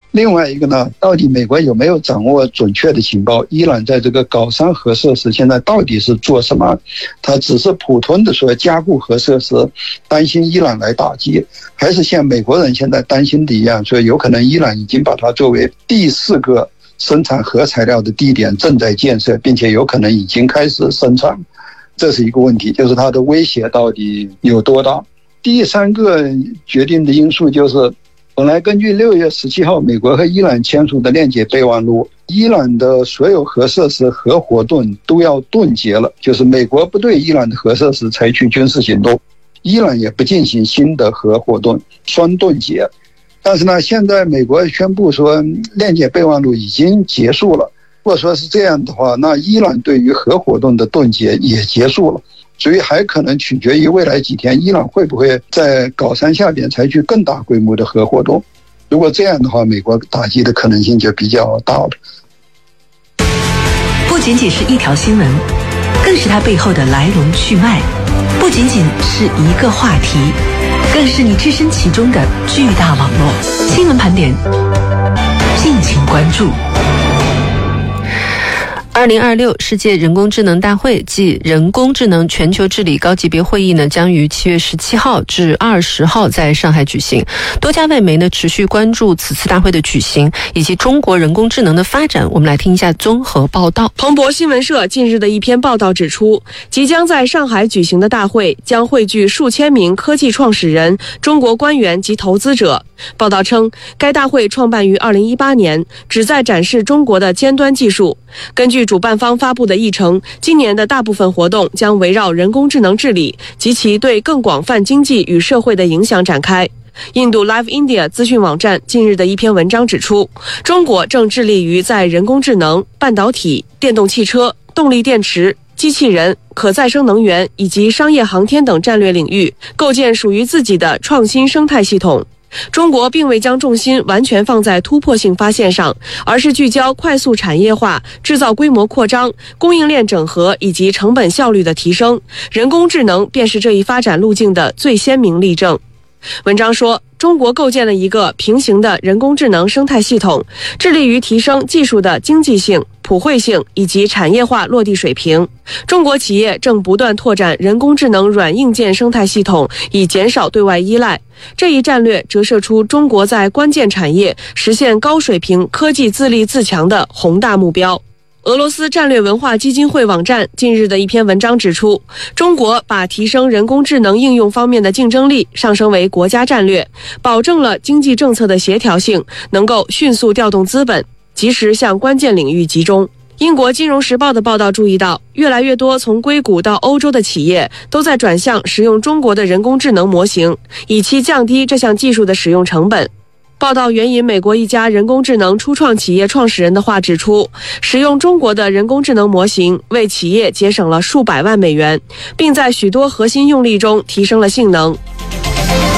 另外一个呢，到底美国有没有掌握准确的情报？伊朗在这个搞三核设施现在到底是做什么？他只是普通的说加固核设施，担心伊朗来打击，还是像美国人现在担心的一样，说有可能伊朗已经把它作为第4个生产核材料的地点正在建设，并且有可能已经开始生产。这是一个问题，就是它的威胁到底有多大。第3个决定的因素就是本来根据6月17号美国和伊朗签署的链接备忘录，伊朗的所有核设施核活动都要顿结了，就是美国不对伊朗的核设施采取军事行动，伊朗也不进行新的核活动，双顿结。但是呢，现在美国宣布说链接备忘录已经结束了，如果说是这样的话，那伊朗对于核活动的顿结也结束了，所以还可能取决于未来几天伊朗会不会在高山下边采取更大规模的核活动。如果这样的话，美国打击的可能性就比较大了。 不仅仅是一条新闻，更是它背后的来龙去脉；不仅仅是一个话题，更是你置身其中的巨大网络。新闻盘点，敬请关注。2026世界人工智能大会暨人工智能全球治理高级别会议呢，将于7月17号至20号在上海举行。多家外媒呢持续关注此次大会的举行以及中国人工智能的发展。我们来听一下综合报道。 彭博新闻社近日的一篇报道指出，即将在上海举行的大会将汇聚数千名科技创始人、中国官员及投资者。报道称，该大会创办于2018年，旨在展示中国的尖端技术。根据主办方发布的议程，今年的大部分活动将围绕人工智能治理及其对更广泛经济与社会的影响展开。印度 Live India 资讯网站近日的一篇文章指出，中国正致力于在人工智能、半导体、电动汽车、动力电池、机器人、可再生能源以及商业航天等战略领域，构建属于自己的创新生态系统。中国并未将重心完全放在突破性发现上，而是聚焦快速产业化、制造规模扩张、供应链整合以及成本效率的提升。人工智能便是这一发展路径的最鲜明例证。文章说，中国构建了一个平行的人工智能生态系统，致力于提升技术的经济性、普惠性以及产业化落地水平。中国企业正不断拓展人工智能软硬件生态系统，以减少对外依赖。这一战略折射出中国在关键产业实现高水平科技自立自强的宏大目标。俄罗斯战略文化基金会网站近日的一篇文章指出，中国把提升人工智能应用方面的竞争力上升为国家战略，保证了经济政策的协调性，能够迅速调动资本，及时向关键领域集中。英国金融时报的报道注意到，越来越多从硅谷到欧洲的企业都在转向使用中国的人工智能模型，以期降低这项技术的使用成本。报道援引美国一家人工智能初创企业创始人的话指出，使用中国的人工智能模型为企业节省了数百万美元，并在许多核心用例中提升了性能。